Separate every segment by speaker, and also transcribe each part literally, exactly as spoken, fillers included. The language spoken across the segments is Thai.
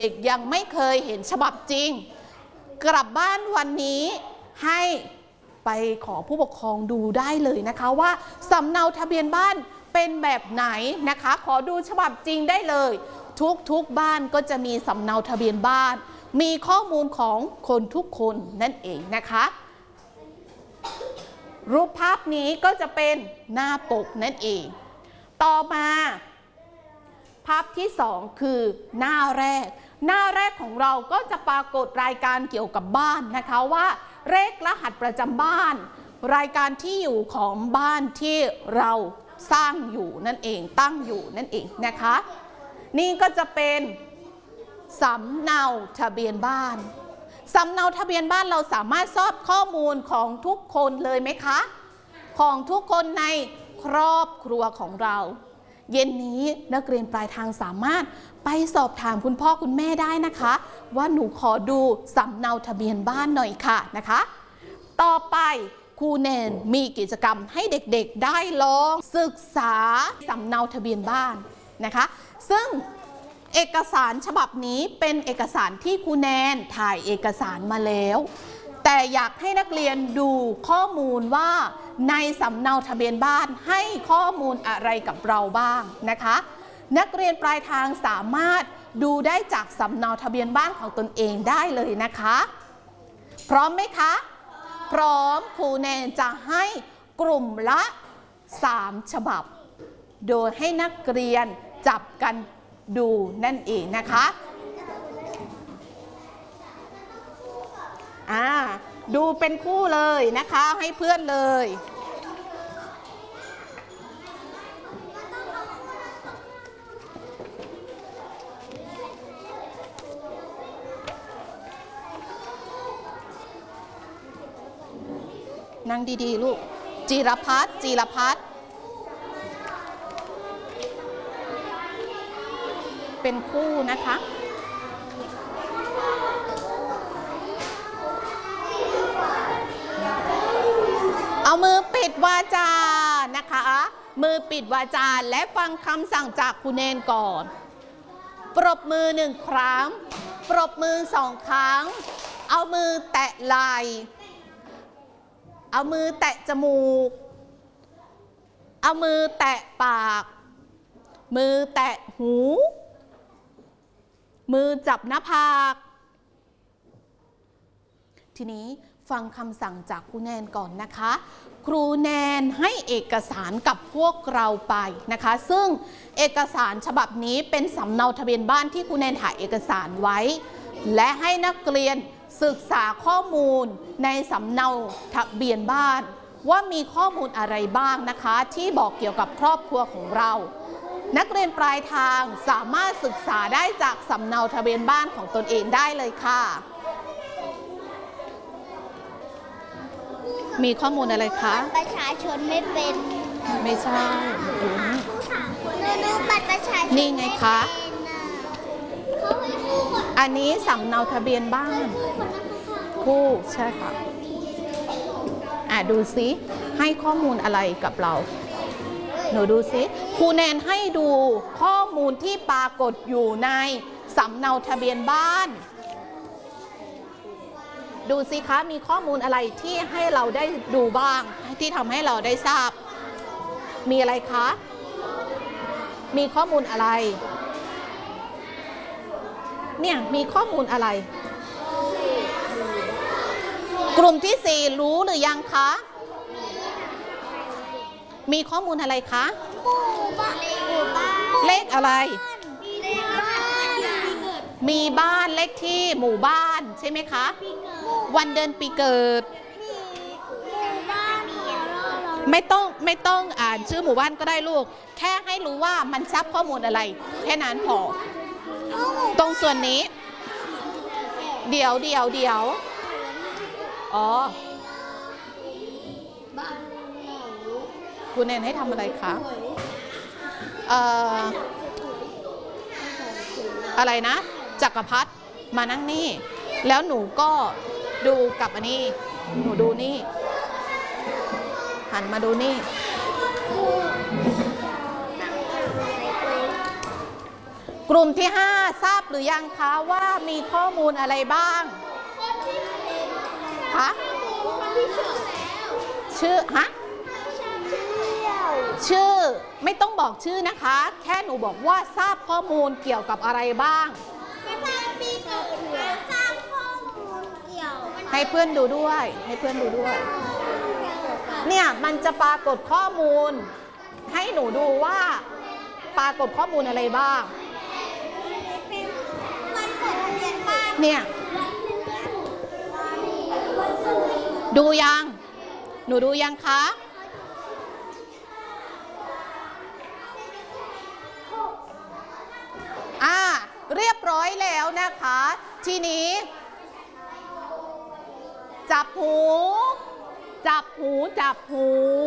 Speaker 1: เด็กยังไม่เคยเห็นฉบับจริงกลับบ้านวันนี้ให้ไปขอผู้ปกครองดูได้เลยนะคะว่าสำเนาทะเบียนบ้านเป็นแบบไหนนะคะขอดูฉบับจริงได้เลยทุกๆบ้านก็จะมีสำเนาทะเบียนบ้านมีข้อมูลของคนทุกคนนั่นเองนะคะรูปภาพนี้ก็จะเป็นหน้าปกนั่นเองต่อมาภาพที่สองคือหน้าแรกหน้าแรกของเราก็จะปรากฏรายการเกี่ยวกับบ้านนะคะว่าเลขรหัสประจำบ้านรายการที่อยู่ของบ้านที่เราสร้างอยู่นั่นเองตั้งอยู่นั่นเองนะคะนี่ก็จะเป็นสำเนาทะเบียนบ้านสำเนาทะเบียนบ้านเราสามารถทราบข้อมูลของทุกคนเลยไหมคะของทุกคนในครอบครัวของเราเย็นนี้นักเรียนปลายทางสามารถไปสอบถามคุณพ่อคุณแม่ได้นะคะว่าหนูขอดูสำเนาทะเบียนบ้านหน่อยค่ะนะคะต่อไปครูแนนมีกิจกรรมให้เด็กๆได้ลองศึกษาสำเนาทะเบียนบ้านนะคะซึ่งเอกสารฉบับนี้เป็นเอกสารที่ครูแนนถ่ายเอกสารมาแล้วแต่อยากให้นักเรียนดูข้อมูลว่าในสำเนาทะเบียนบ้านให้ข้อมูลอะไรกับเราบ้างนะคะนักเรียนปลายทางสามารถดูได้จากสำเนาทะเบียนบ้านของตนเองได้เลยนะคะพร้อมไหมคะพร้อมครูแนนจะให้กลุ่มละสามฉบับโดยให้นักเรียนจับกันดูนั่นเองนะคะอ่าดูเป็นคู่เลยนะคะให้เพื่อนเลยนั่งดีๆลูกจิรพัฒน์จิรพัฒน์เป็นคู่นะคะเอามือปิดวาจานะคะมือปิดวาจาและฟังคำสั่งจากครูเนนก่อนปรบมือหนึ่งครั้งปรบมือสองครั้งเอามือแตะไหล่เอามือแตะจมูกเอามือแตะปากมือแตะหูมือจับหน้าผากทีนี้ฟังคำสั่งจากครูแนนก่อนนะคะครูแนนให้เอกสารกับพวกเราไปนะคะซึ่งเอกสารฉบับนี้เป็นสำเนาทะเบียนบ้านที่ครูแนนถ่ายเอกสารไว้และให้นักเรียนศึกษาข้อมูลในสำเนาทะเบียนบ้านว่ามีข้อมูลอะไรบ้างนะคะที่บอกเกี่ยวกับครอบครัวของเรานักเรียนปลายทางสามารถศึกษาได้จากสำเนาทะเบียนบ้านของตนเองได้เลยค่ะมีข้อมูลอะไรคะ
Speaker 2: ประชาชนไม่เป็น
Speaker 1: ไม่ใช่
Speaker 2: หนูดูบัตรประชาชน
Speaker 1: นี่ไงคะอันนี้สำเนาทะเบียนบ้านคู่ใช่ค่ะอ่ะดูซิให้ข้อมูลอะไรกับเราหนูดูซิครูแนนให้ดูข้อมูลที่ปรากฏอยู่ในสำเนาทะเบียนบ้านดูสิคะมีข้อมูลอะไรที่ให้เราได้ดูบ้างที่ทำให้เราได้ทราบมีอะไรคะมีข้อมูลอะไรเนี่ยมีข้อมูลอะไรกลุ่มที่สี่รู้หรือยังคะมีข้อมูลอะไรคะเลขอะไรมีบ้านเลขที่หมู่บ้านใช่ไหมคะวันเดือนปีเกิดไม่ต้องไม่ต้องอ่านชื่อหมู่บ้านก็ได้ลูกแค่ให้รู้ว่ามันทราบข้อมูลอะไรแค่นั้นพอตรงส่วนนี้เดี๋ยวเดี๋ยวเดี๋ยวอ๋อคุณเนนให้ทำอะไรคะเอ่ออะไรนะจักรพรรดิมานั่งนี่แล้วหนูก็ดูกับอันนี้หนูดูนี่หันมาดูนี่ คกลุ่มที่ห้าทราบหรือยังคะว่ามีข้อมูลอะไรบ้างคะชื่อฮะชื่อไม่ต้องบอกชื่อนะคะแค่หนูบอกว่าทราบข้อมูลเกี่ยวกับอะไรบ้างให้เพื่อนดูด้วยให้เพื่อนดูด้วยเนี่ยมันจะปรากฏข้อมูลให้หนูดูว่าปรากฏข้อมูลอะไรบ้างเนี่ยดูยังหนูดูยังคะอ่าเรียบร้อยแล้วนะคะทีนี้จับหูจับหูจับหู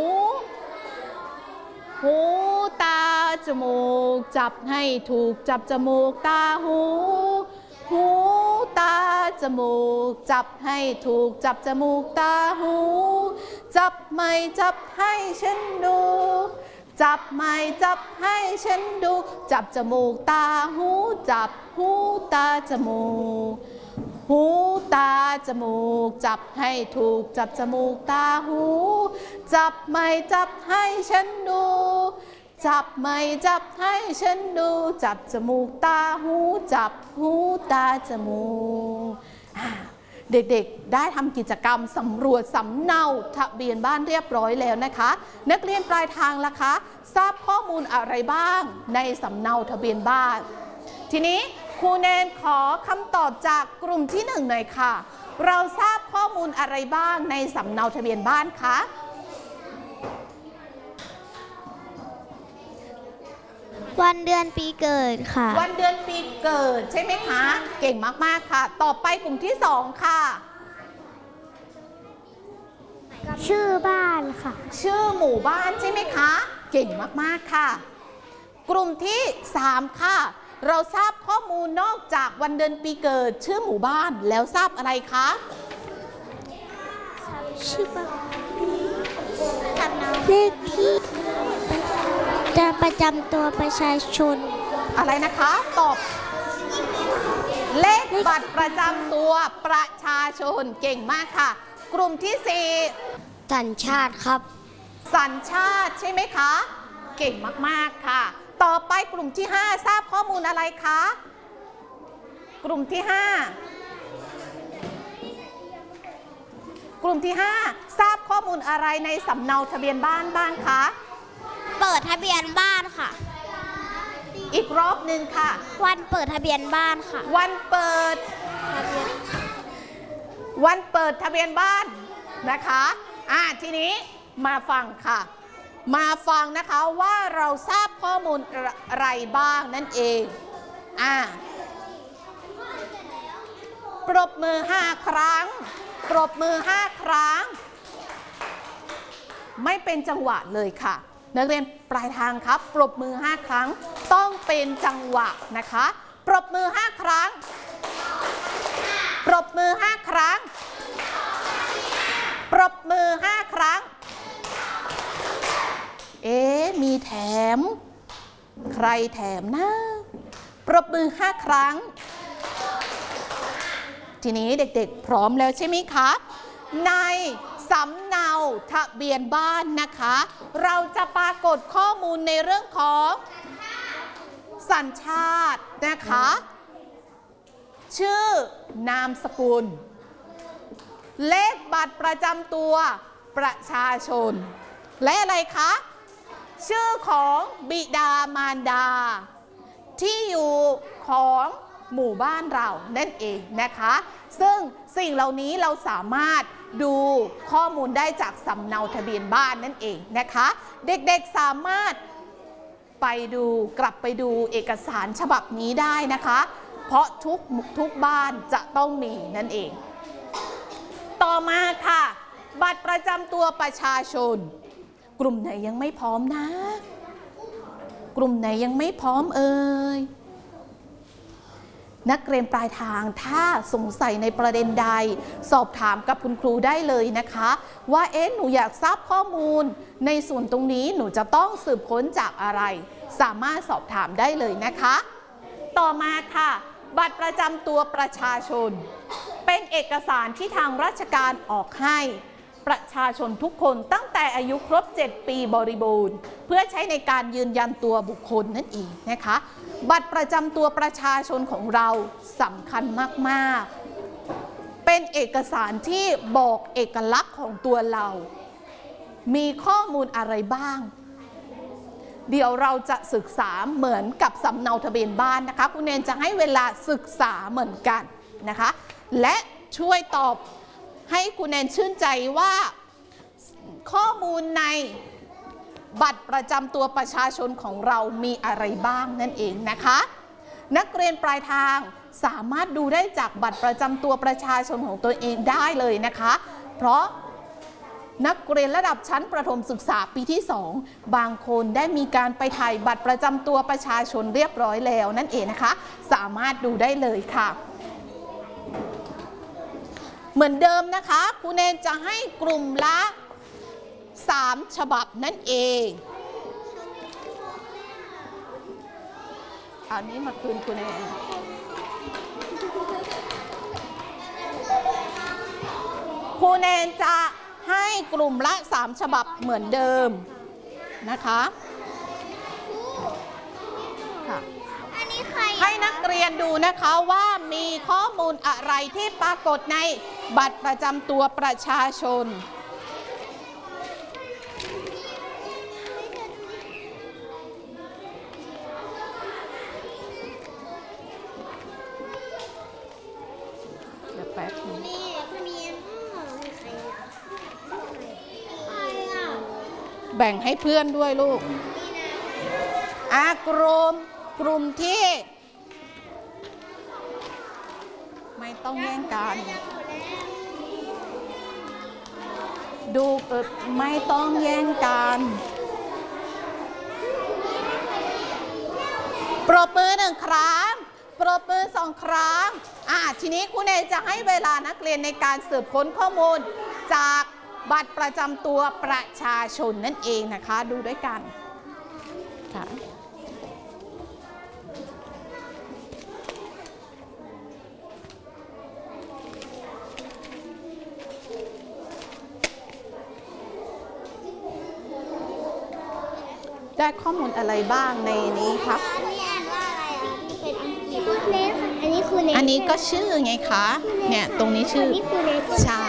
Speaker 1: หูตาจมูกจับให้ถูกจับจมูกตาหูหูตาจมูกจับให้ถูกจับจมูกตาหูจับไม่จับให้ฉันดูจับไม่จับให้ฉันดูจับจมูกตาหูจับหูตาจมูกหูตาจมูกจับให้ถูกจับจมูกตาหูจับไม่จับให้ฉันดูจับไม่จับให้ฉันดูจับจมูกตาหูจับหูตาจมูกเด็กๆได้ทำกิจกรรมสำรวจสำเนาทะเบียนบ้านเรียบร้อยแล้วนะคะนักเรียนปลายทางล่ะคะทราบข้อมูลอะไรบ้างในสำเนาทะเบียนบ้านทีนี้ครูแนนขอคำตอบจากกลุ่มที่หนึ่งหน่อยค่ะเราทราบข้อมูลอะไรบ้างในสำเนาทะเบียนบ้านคะ
Speaker 2: วันเดือนปีเกิดค่ะ
Speaker 1: วันเดือนปีเกิดใช่ไหมคะเก่งมากๆค่ะต่อไปกลุ่มที่สองค่ะ
Speaker 2: ชื่อบ้านค่ะ
Speaker 1: ชื่อหมู่บ้านใช่ไหมคะเก่งมากๆค่ะกลุ่มที่สามค่ะเราทราบข้อมูลนอกจากวันเดือนปีเกิดชื่อหมู่บ้านแล้วทราบอะไรคะ
Speaker 2: ชื่อบ้านเลขที่จะประจำตัวประชาชน
Speaker 1: อะไรนะคะตอบเลขบัตรประจำตัวประชาชนเก่งมากค่ะกลุ่มที่สี่
Speaker 2: สัญชาติครับ
Speaker 1: สัญชาติใช่ไหมคะเก่งมากๆค่ะต่อไปกลุ่มที่ห้าทราบข้อมูลอะไรคะกลุ่มที่ห้ากลุ่มที่ห้าทราบข้อมูลอะไรในสำเนาทะเบียนบ้านบ้างคะ
Speaker 2: เปิดทะเบียนบ้านค่ะ
Speaker 1: อีกรอบหนึ่งค่ะ
Speaker 2: วันเปิดทะเบียนบ้านค่ะ
Speaker 1: วันเปิดวันเปิดทะเบียนบ้านนะคะอ่าทีนี้มาฟังค่ะมาฟังนะคะว่าเราทราบข้อมูลอะไรบ้างนั่นเองอ่าปรบมือห้าครั้งปรบมือห้าครั้งไม่เป็นจังหวะเลยค่ะนักเรียนปลายทางครับปรบมือห้าครั้งต้องเป็นจังหวะนะคะปรบมือห้าครั้งปรบมือห้าครั้งปรบมือห้าครั้งเอ๊ะมีแถมใครแถมนะปรบมือห้าครั้งทีนี้เด็กๆพร้อมแล้วใช่ไหมคะในสำเนาทะเบียนบ้านนะคะเราจะปรากฏข้อมูลในเรื่องของสัญชาตินะคะชื่อนามสกุลเลขบัตรประจำตัวประชาชนและอะไรคะชื่อของบิดามารดาที่อยู่ของหมู่บ้านเรานั่นเองนะคะซึ่งสิ่งเหล่านี้เราสามารถดูข้อมูลได้จากสำเนาทะเบียนบ้านนั่นเองนะคะเด็กๆสามารถไปดูกลับไปดูเอกสารฉบับนี้ได้นะคะเพราะทุกทุกบ้านจะต้องมีนั่นเองต่อมาค่ะบัตรประจำตัวประชาชนกลุ่มไหนยังไม่พร้อมนะกลุ่มไหนยังไม่พร้อมเอ่ยนักเรียนปลายทางถ้าสงสัยในประเด็นใดสอบถามกับคุณครูได้เลยนะคะว่าเอ๊ะหนูอยากทราบข้อมูลในส่วนตรงนี้หนูจะต้องสืบค้นจากอะไรสามารถสอบถามได้เลยนะคะต่อมาค่ะบัตรประจำตัวประชาชนเป็นเอกสารที่ทางราชการออกให้ประชาชนทุกคนตั้งแต่อายุครบเจ็ดปีบริบูรณ์เพื่อใช้ในการยืนยันตัวบุคคลนั่นเองนะคะบัตรประจำตัวประชาชนของเราสำคัญมากๆเป็นเอกสารที่บอกเอกลักษณ์ของตัวเรามีข้อมูลอะไรบ้างเดี๋ยวเราจะศึกษาเหมือนกับสำเนาทะเบียนบ้านนะคะคุณเนนจะให้เวลาศึกษาเหมือนกันนะคะและช่วยตอบให้คุณเนนชื่นใจว่าข้อมูลในบัตรประจำตัวประชาชนของเรามีอะไรบ้างนั่นเองนะคะนักเรียนปลายทางสามารถดูได้จากบัตรประจำตัวประชาชนของตัวเองได้เลยนะคะเพราะนักเรียนระดับชั้นประถมศึกษาปีที่สองบางคนได้มีการไปถ่ายบัตรประจำตัวประชาชนเรียบร้อยแล้วนั่นเองนะคะสามารถดูได้เลยค่ะเหมือนเดิมนะคะครูเนนจะให้กลุ่มละสามฉบับนั่นเองอันนี้มาคืนครูเนนครูเนนจะให้กลุ่มละสามฉบับเหมือนเดิมนะคะค่ะให้นักเรียนดูนะคะว่ามีข้อมูลอะไรที่ปรากฏในบัตรประจำตัวประชาชนเดี๋ยวแป๊บนึงแบ่งให้เพื่อนด้วยลูกอากลุ่มกลุ่มที่ไม่ต้องแย่งกันดูเออไม่ต้องแย่งกันปรบมือหนึ่งครั้งปรบมือสองครั้งอ่ะทีนี้ครูเนยจะให้เวลานักเรียนในการสืบค้นข้อมูลจากบัตรประจำตัวประชาชนนั่นเองนะคะดูด้วยกันค่ะได้ข้อมูลอะไรบ้างในนี้ครับ
Speaker 2: อันนี้อ่านว่าอะไรอ่ะที่เป็นอังกฤษคูเนสอันนี้คูเนส
Speaker 1: อันนี้ก็ชื่อไงคะเนี่ยตรงนี้ชื่อชา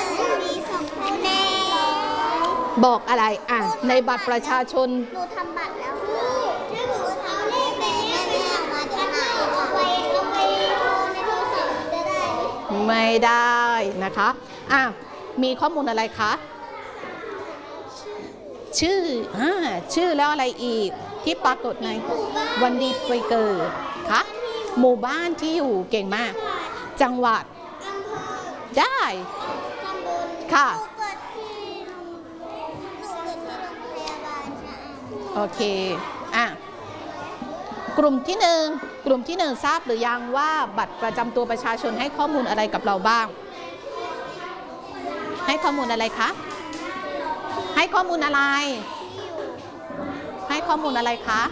Speaker 1: บอกอะไรอ่ะในบัตรประชาชน
Speaker 2: หนูทำบัตรแล้วถ้าหนูทำเลขเป็นเลขไม่ออกมาจะไหนเอาไปเอาไปโทรในโทรศัพท์จะได้
Speaker 1: ไม่ได้นะคะอ่ะมีข้อมูลอะไรคะชื่ออ่าชื่อแล้วอะไรอีกที่ปรากฏในวันดีปีเกิดคะหมู่บ้านที่อยู่เก่งมากจังหวัดได้ค่ะโอเคอ่ะกลุ่มที่หนึ่งกลุ่มที่หนึ่งทราบหรือยังว่าบัตรประจำตัวประชาชนให้ข้อมูลอะไรกับเราบ้างให้ข้อมูลอะไรคะให้ข้อมูลอะไรให้ข้อมูลอะไรคะ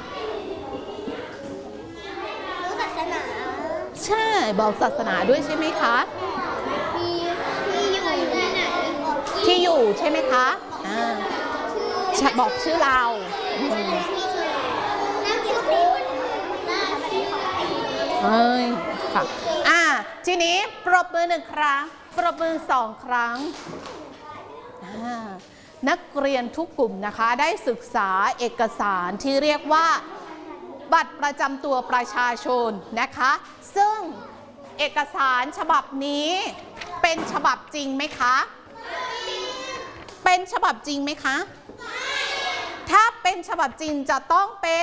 Speaker 2: รู้ศาสนา
Speaker 1: ใช่บอกศาสนาด้วยใช่ไหมคะ
Speaker 2: ที่อยู่ที่ไหน
Speaker 1: ที่อยู่ใช่ไหมคะอ่าบอกชื่อเราเฮ้ยค่ะอ่าทีนี้ปรบมือหนึ่งครั้งปรบมือสองครั้งนักเรียนทุกกลุ่มนะคะได้ศึกษาเอกสารที่เรียกว่าบัตรประจำตัวประชาชนนะคะซึ่งเอกสารฉบับนี้เป็นฉบับจริงไหมคะเป็นฉบับจริงไหมคะถ้าเป็นฉบับจริงจะต้องเป็น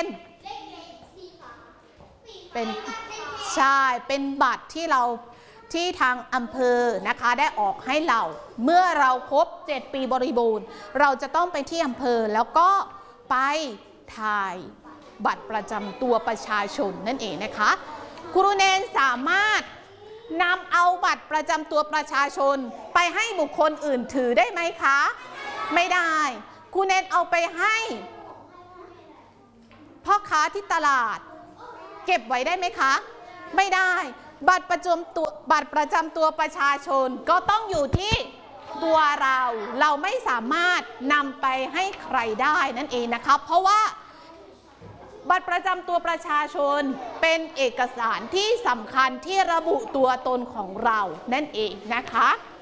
Speaker 1: เป็นใช่เป็นบัตรที่เราที่ทางอำเภอนะคะได้ออกให้เราเมื่อเราครบเจ็ดปีบริบูรณ์เราจะต้องไปที่อำเภอแล้วก็ไปถ่ายบัตรประจำตัวประชาชนนั่นเองนะคะครูเนนสามารถนำเอาบัตรประจำตัวประชาชนไปให้บุคคลอื่นถือได้ไหมคะไม่ได้ครูเนนเอาไปให้พ่อค้าที่ตลาดเก็บไว้ได้ไหมคะไม่ได้บัตรประจำตัวบัตรประจำตัวประชาชนก็ต้องอยู่ที่ตัวเราเราไม่สามารถนำไปให้ใครได้นั่นเองนะคะเพราะว่าบัตรประจำตัวประชาชนเป็นเอกสารที่สำคัญที่ระบุตัวตนของเรานั่นเองนะคะ